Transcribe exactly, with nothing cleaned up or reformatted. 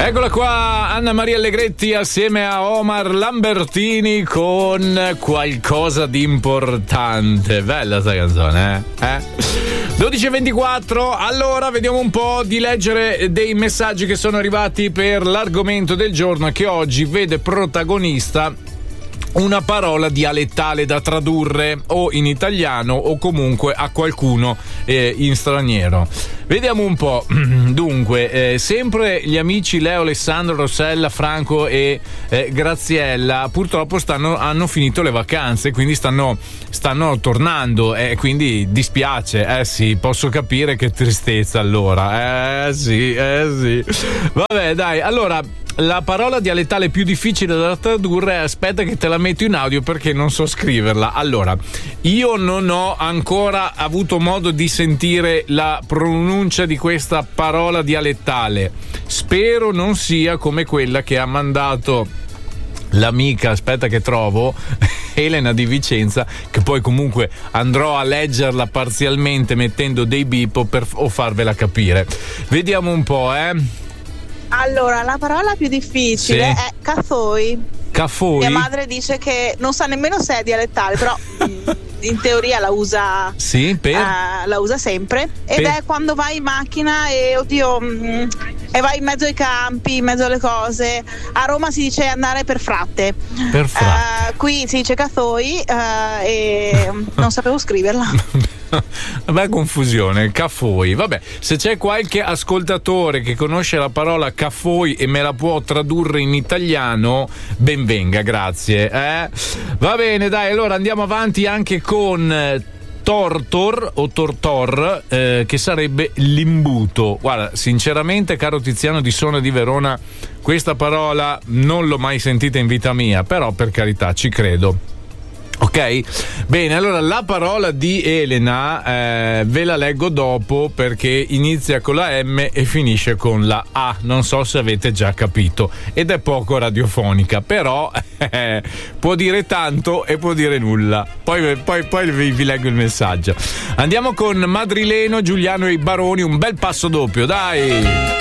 Eccola qua, Anna Maria Allegretti assieme a Omar Lambertini con Qualcosa di importante. Bella sta canzone, eh? eh? dodici e ventiquattro, allora vediamo un po' di leggere dei messaggi che sono arrivati per l'argomento del giorno, che oggi vede protagonista una parola dialettale da tradurre o in italiano o comunque a qualcuno eh, in straniero. Vediamo un po'. Dunque, eh, sempre gli amici Leo, Alessandro, Rossella, Franco e eh, Graziella purtroppo stanno, hanno finito le vacanze, quindi stanno, stanno tornando e eh, quindi dispiace. Eh sì, posso capire che tristezza allora. Eh sì, eh sì. Vabbè, dai, allora la parola dialettale più difficile da tradurre è, aspetta che te la metto in audio perché non so scriverla. Allora, io non ho ancora avuto modo di sentire la pronuncia di questa parola dialettale. Spero non sia come quella che ha mandato l'amica, aspetta che trovo, Elena di Vicenza, che poi comunque andrò a leggerla parzialmente mettendo dei bip o, per, o farvela capire. Vediamo un po', eh. Allora, la parola più difficile sì. è caffoi. Caffoi? Mia madre dice che non sa nemmeno se è dialettale, però in teoria la usa sì, per? Uh, la usa sempre. Ed per? è quando vai in macchina e oddio mh, e vai in mezzo ai campi, in mezzo alle cose. A Roma si dice andare per fratte. Per fratte. Uh, qui si dice caffoi uh, e non sapevo scriverla. Vabbè, confusione, caffoi. Vabbè, se c'è qualche ascoltatore che conosce la parola caffoi e me la può tradurre in italiano, ben venga, grazie. Eh? Va bene, dai, allora andiamo avanti anche con Tortor o Tortor, eh, che sarebbe l'imbuto. Guarda, sinceramente, caro Tiziano di Sona di Verona, questa parola non l'ho mai sentita in vita mia, però per carità ci credo. Ok? Bene, allora la parola di Elena eh, ve la leggo dopo perché inizia con la M e finisce con la A, non so se avete già capito, ed è poco radiofonica, però eh, può dire tanto e può dire nulla. Poi, poi, poi vi, vi leggo il messaggio. Andiamo con Madrileno, Giuliano e i Baroni, un bel passo doppio, dai!